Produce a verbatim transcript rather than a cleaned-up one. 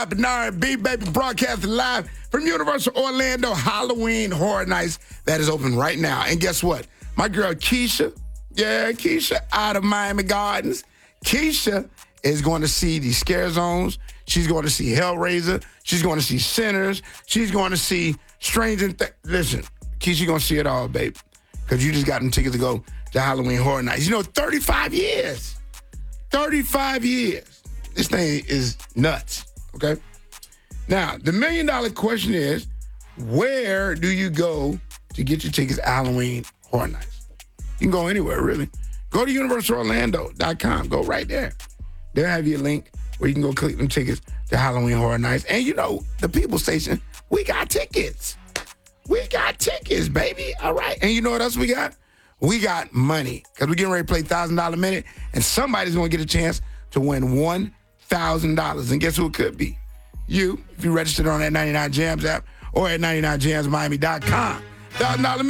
and R and B, baby, broadcasting live from Universal Orlando Halloween Horror Nights that is open right now. And guess what? My girl Keisha, yeah, Keisha out of Miami Gardens. Keisha is going to see the Scare Zones. She's going to see Hellraiser. She's going to see Sinners. She's going to see Stranger Things. Listen, Keisha going to see it all, babe, because you just got them tickets to go to Halloween Horror Nights. You know, thirty-five years. thirty-five years. This thing is nuts, okay? Now, the million-dollar question is, where do you go to get your tickets to Halloween Horror Nights? You can go anywhere, really. Go to universal orlando dot com. Go right there. They'll have you a link where you can go click them tickets to Halloween Horror Nights. And, you know, the People Station, we got tickets. We got tickets, baby. All right. And you know what else we got? We got money, because we're getting ready to play one thousand dollars a minute, and somebody's going to get a chance to win one thousand dollars. And guess who it could be? You, if you registered on that ninety-nine Jams app or at ninety-nine jams miami dot com. one thousand dollars a minute.